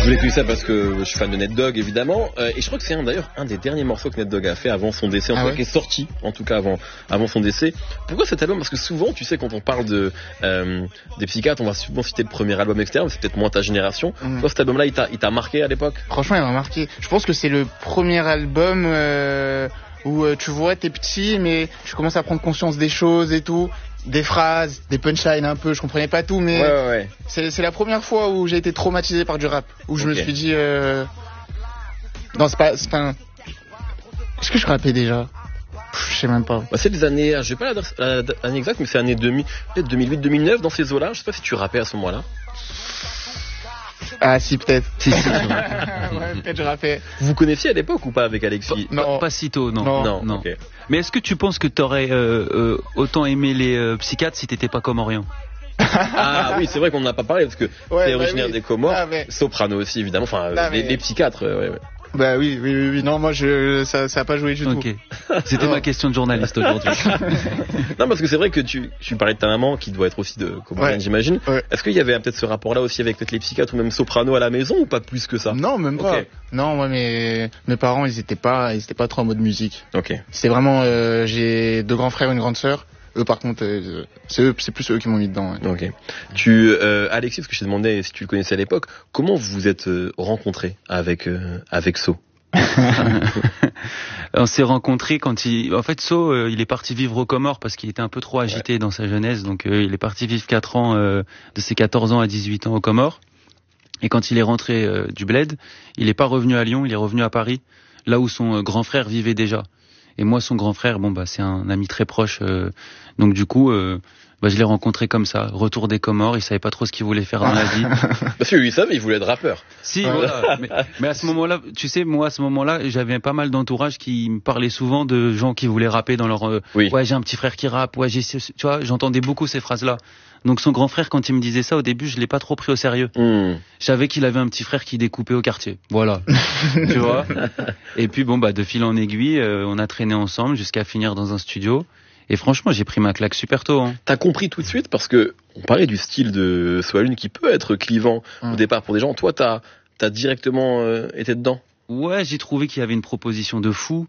voulais que ça parce que je suis fan de Ned Dogg évidemment, et je crois que c'est d'ailleurs un des derniers morceaux que Ned Dogg a fait avant son décès, qui est sorti en tout cas avant son décès. Pourquoi cet album? Parce que souvent, tu sais, quand on parle des psychiatres, on va souvent citer le premier album externe, c'est peut-être moins ta génération. Toi, cet album-là, il t'a marqué à l'époque? Franchement, il m'a marqué. Je pense que c'est le premier album où tu vois, t'es petit, mais tu commences à prendre conscience des choses et tout. Des phrases, des punchlines un peu, je comprenais pas tout, mais ouais. C'est la première fois où j'ai été traumatisé par du rap, où je me suis dit non, c'est pas est-ce que je rappais déjà? Je sais même pas. Bah, c'est des années, je sais pas l'année exacte, mais c'est années 2000, peut-être 2008-2009 dans ces eaux-là. Je sais pas si tu rappais à ce moment-là. Ah si, peut-être. Si. Ouais, peut-être je rappais. Vous connaissiez à l'époque ou pas avec Alexis? Non, pas si tôt, non. Okay. Mais est-ce que tu penses que t'aurais autant aimé les psychiatres si t'étais pas comorien? Ah oui, c'est vrai qu'on n'en a pas parlé parce que c'est originaire des Comores, Soprano aussi évidemment, enfin les psychiatres. Ouais. Bah oui, non, moi ça a pas joué du tout. C'était ma question de journaliste aujourd'hui. Non, parce que c'est vrai que tu parlais de ta maman qui doit être aussi de comorienne, j'imagine. Ouais. Est-ce qu'il y avait peut-être ce rapport-là aussi avec peut-être les psychiatres ou même Soprano à la maison ou pas plus que ça? Non, même pas. Non, moi mes parents ils étaient pas trop en mode musique. Ok. C'est vraiment j'ai 2 grands frères et une grande sœur. Eux par contre c'est plus eux qui m'ont mis dedans. Ouais. Ok. Alexis, parce que je t'ai demandé si tu le connaissais à l'époque, comment vous vous êtes rencontrés avec So? On s'est rencontrés quand en fait So il est parti vivre aux Comores parce qu'il était un peu trop agité dans sa jeunesse, donc il est parti vivre 4 ans de ses 14 ans à 18 ans aux Comores. Et quand il est rentré du bled, il est pas revenu à Lyon, il est revenu à Paris, là où son grand frère vivait déjà. Et moi, son grand frère, c'est un ami très proche. Donc du coup, je l'ai rencontré comme ça. Retour des Comores, il savait pas trop ce qu'il voulait faire dans la vie. Parce que lui, il savait, il voulait être rappeur. Si, voilà. Mais à ce moment-là, tu sais, moi, à ce moment-là, j'avais pas mal d'entourage qui me parlaient souvent de gens qui voulaient rapper dans leur... Ouais, j'ai un petit frère qui rappe. Ouais, tu vois, j'entendais beaucoup ces phrases-là. Donc son grand frère, quand il me disait ça, au début, je l'ai pas trop pris au sérieux. Je savais qu'il avait un petit frère qui découpait au quartier. Voilà. Tu vois. Et puis de fil en aiguille, on a traîné ensemble jusqu'à finir dans un studio. Et franchement, j'ai pris ma claque super tôt. T'as compris tout de suite parce que on parlait du style de So Alune qui peut être clivant au départ pour des gens. Toi, t'as directement été dedans. Ouais, j'ai trouvé qu'il y avait une proposition de fou.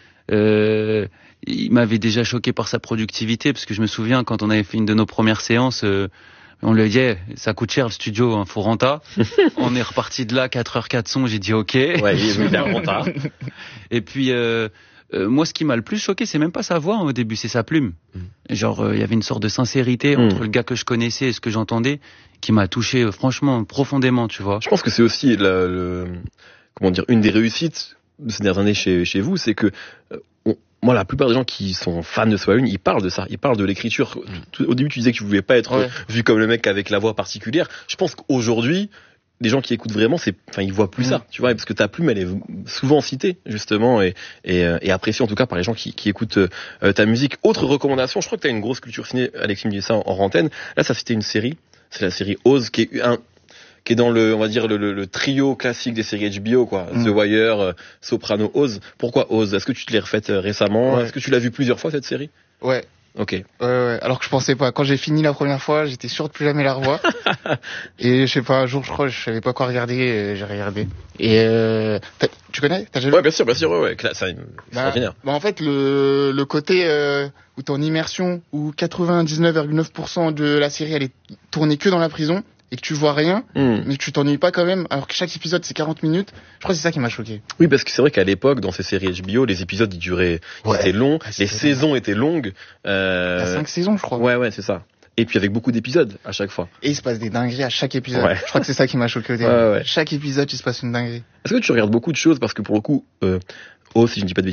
Il m'avait déjà choqué par sa productivité parce que je me souviens quand on avait fait une de nos premières séances, on lui disait ça coûte cher le studio, faut renta. On est reparti de là 4h 4 sons, j'ai dit ok. Ouais, il est renta. Et puis moi ce qui m'a le plus choqué, c'est même pas sa voix au début, c'est sa plume. Genre il y avait une sorte de sincérité entre le gars que je connaissais et ce que j'entendais qui m'a touché franchement profondément, tu vois. Je pense que c'est aussi une des réussites de ces dernières années chez vous, c'est que moi, la plupart des gens qui sont fans de So Alune, ils parlent de ça. Ils parlent de l'écriture. Au début, tu disais que tu pouvais pas être vu comme le mec avec la voix particulière. Je pense qu'aujourd'hui, les gens qui écoutent vraiment, ils voient plus ça, tu vois, parce que ta plume, elle est souvent citée, justement, et appréciée, en tout cas, par les gens qui écoutent ta musique. Autre recommandation, je crois que t'as une grosse culture ciné, Alexis me disait ça en antenne. Là, ça, c'était une série. C'est la série Oz, qui est dans le trio classique des séries HBO, quoi. The Wire, Soprano, Oz. Pourquoi Oz? Est-ce que tu te l'es refaite récemment? Est-ce que tu l'as vu plusieurs fois, cette série? Ouais. Ok. Ouais. Alors que je pensais pas. Quand j'ai fini la première fois, j'étais sûr de plus jamais la revoir. Et je sais pas, un jour, je crois, je savais pas quoi regarder, j'ai regardé. Et tu connais? T'as déjà vu? Ouais, bien sûr, ouais. C'est extraordinaire. En fait, le côté où t'es en immersion, où 99,9% de la série, elle est tournée que dans la prison, et que tu vois rien, mais tu t'ennuies pas quand même, alors que chaque épisode c'est 40 minutes, je crois que c'est ça qui m'a choqué. Oui, parce que c'est vrai qu'à l'époque, dans ces séries HBO, les épisodes ils étaient longs, les saisons étaient longues. T'as 5 saisons, je crois. Ouais, c'est ça. Et puis avec beaucoup d'épisodes à chaque fois. Et il se passe des dingueries à chaque épisode. Ouais. Je crois que c'est ça qui m'a choqué au début. Chaque épisode, il se passe une dinguerie. Est-ce que tu regardes beaucoup de choses, parce que pour le coup, si je ne dis pas de